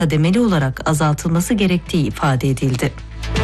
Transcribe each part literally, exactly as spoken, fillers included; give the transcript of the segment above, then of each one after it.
kademeli olarak azaltılması gerektiği ifade edildi.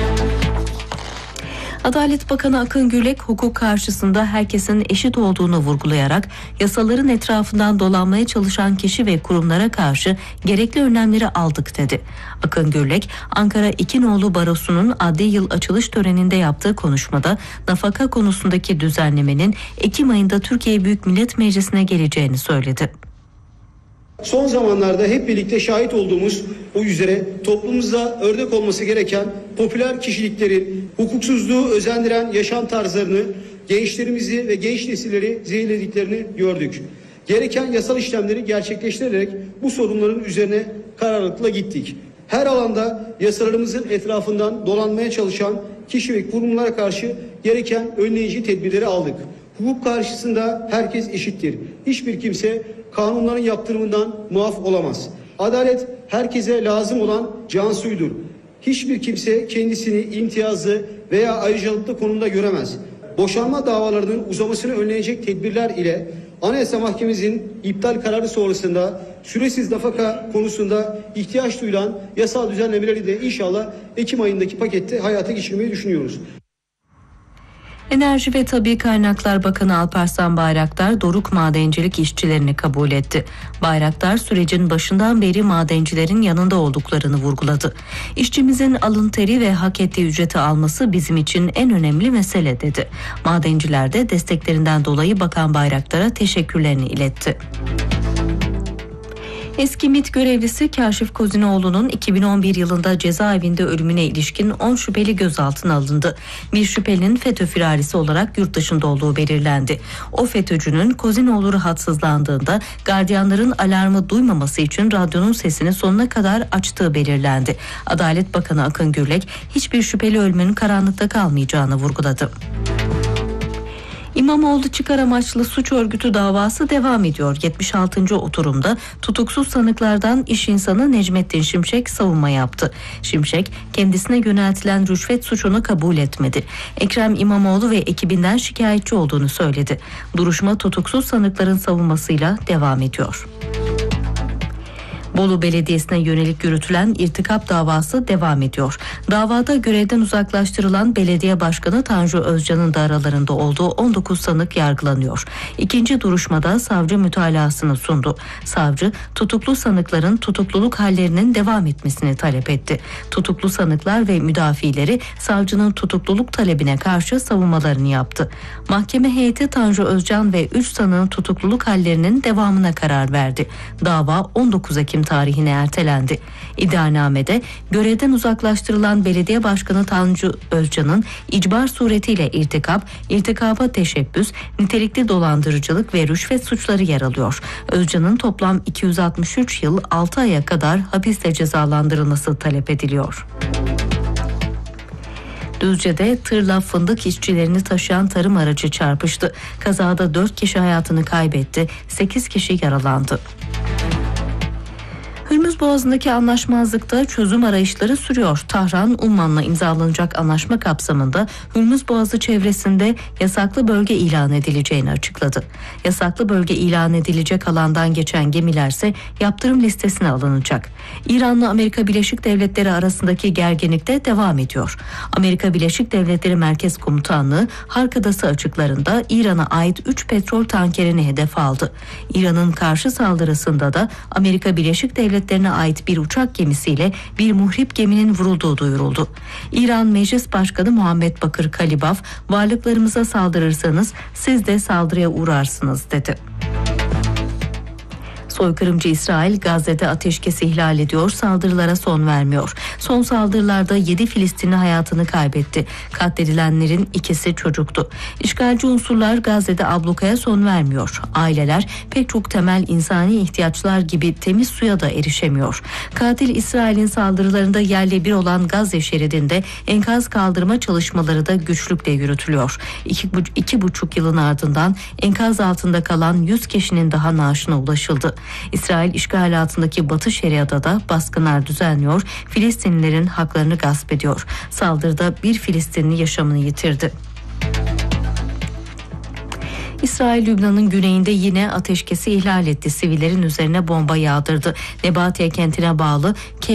Adalet Bakanı Akın Gürlek, hukuk karşısında herkesin eşit olduğunu vurgulayarak yasaların etrafından dolanmaya çalışan kişi ve kurumlara karşı gerekli önlemleri aldık dedi. Akın Gürlek, Ankara İkinoğlu Barosu'nun adli yıl açılış töreninde yaptığı konuşmada nafaka konusundaki düzenlemenin Ekim ayında Türkiye Büyük Millet Meclisi'ne geleceğini söyledi. Son zamanlarda hep birlikte şahit olduğumuz o üzere toplumumuzda örnek olması gereken popüler kişiliklerin hukuksuzluğu özendiren yaşam tarzlarını, gençlerimizi ve genç nesilleri zehirlediklerini gördük. Gereken yasal işlemleri gerçekleştirerek bu sorunların üzerine kararlılıkla gittik. Her alanda yasalarımızın etrafından dolanmaya çalışan kişi ve kurumlara karşı gereken önleyici tedbirleri aldık. Hukuk karşısında herkes eşittir. Hiçbir kimse kanunların yaptırımından muaf olamaz. Adalet herkese lazım olan can suyudur. Hiçbir kimse kendisini imtiyazlı veya ayrıcalıklı konumda göremez. Boşanma davalarının uzamasını önleyecek tedbirler ile Anayasa Mahkememizin iptal kararı sonrasında süresiz nafaka konusunda ihtiyaç duyulan yasal düzenlemeleri de inşallah Ekim ayındaki pakette hayata geçirmeyi düşünüyoruz. Enerji ve Tabii Kaynaklar Bakanı Alparslan Bayraktar, Doruk madencilik işçilerini kabul etti. Bayraktar, sürecin başından beri madencilerin yanında olduklarını vurguladı. İşçimizin alın teri ve hak ettiği ücreti alması bizim için en önemli mesele dedi. Madenciler de desteklerinden dolayı Bakan Bayraktar'a teşekkürlerini iletti. Eski MİT görevlisi Kaşif Kozinoğlu'nun iki bin on bir yılında cezaevinde ölümüne ilişkin on şüpheli gözaltına alındı. Bir şüphelinin FETÖ firarisi olarak yurt dışında olduğu belirlendi. O FETÖ'cünün Kozinoğlu rahatsızlandığında gardiyanların alarmı duymaması için radyonun sesini sonuna kadar açtığı belirlendi. Adalet Bakanı Akın Gürlek, hiçbir şüpheli ölümünün karanlıkta kalmayacağını vurguladı. İmamoğlu çıkar amaçlı suç örgütü davası devam ediyor. yetmiş altıncı oturumda tutuksuz sanıklardan iş insanı Necmettin Şimşek savunma yaptı. Şimşek, kendisine yöneltilen rüşvet suçunu kabul etmedi. Ekrem İmamoğlu ve ekibinden şikayetçi olduğunu söyledi. Duruşma tutuksuz sanıkların savunmasıyla devam ediyor. Bolu Belediyesi'ne yönelik yürütülen irtikap davası devam ediyor. Davada görevden uzaklaştırılan belediye başkanı Tanju Özcan'ın da aralarında olduğu on dokuz sanık yargılanıyor. İkinci duruşmada savcı mütalasını sundu. Savcı, tutuklu sanıkların tutukluluk hallerinin devam etmesini talep etti. Tutuklu sanıklar ve müdafileri savcının tutukluluk talebine karşı savunmalarını yaptı. Mahkeme heyeti Tanju Özcan ve üç sanığın tutukluluk hallerinin devamına karar verdi. Dava on dokuz Ekim tarihine ertelendi. İddianamede görevden uzaklaştırılan belediye başkanı Tanju Özcan'ın icbar suretiyle irtikap, irtikaba teşebbüs, nitelikli dolandırıcılık ve rüşvet suçları yer alıyor. Özcan'ın toplam iki yüz altmış üç yıl altı aya kadar hapiste cezalandırılması talep ediliyor. Düzce'de tırla fındık işçilerini taşıyan tarım aracı çarpıştı. Kazada dört kişi hayatını kaybetti, sekiz kişi yaralandı. Hürmüz Boğazı'ndaki anlaşmazlıkta çözüm arayışları sürüyor. Tahran, Umman'la imzalanacak anlaşma kapsamında Hürmüz Boğazı çevresinde yasaklı bölge ilan edileceğini açıkladı. Yasaklı bölge ilan edilecek alandan geçen gemilerse yaptırım listesine alınacak. İran'la Amerika Birleşik Devletleri arasındaki gerginlik de devam ediyor. Amerika Birleşik Devletleri Merkez Komutanlığı Hark Adası açıklarında İran'a ait üç petrol tankerini hedef aldı. İran'ın karşı saldırısında da Amerika Birleşik Devletleri Devletlerine ait bir uçak gemisiyle bir muhrip geminin vurulduğu duyuruldu. İran Meclis Başkanı Muhammed Bakır Kalibaf, varlıklarımıza saldırırsanız siz de saldırıya uğrarsınız dedi. Soykırımcı İsrail Gazze'de ateşkesi ihlal ediyor, saldırılara son vermiyor. Son saldırılarda yedi Filistinli hayatını kaybetti. Katledilenlerin ikisi çocuktu. İşgalci unsurlar Gazze'de ablukaya son vermiyor. Aileler pek çok temel insani ihtiyaçlar gibi temiz suya da erişemiyor. Katil İsrail'in saldırılarında yerle bir olan Gazze şeridinde enkaz kaldırma çalışmaları da güçlükle yürütülüyor. İki, bu, iki buçuk yılın ardından enkaz altında kalan yüz kişinin daha naaşına ulaşıldı. İsrail işgal altındaki Batı Şeria'da da baskınlar düzenliyor, Filistinlilerin haklarını gasp ediyor. Saldırıda bir Filistinli yaşamını yitirdi. İsrail Lübnan'ın güneyinde yine ateşkesi ihlal etti. Sivillerin üzerine bomba yağdırdı. Nebatiye kentine bağlı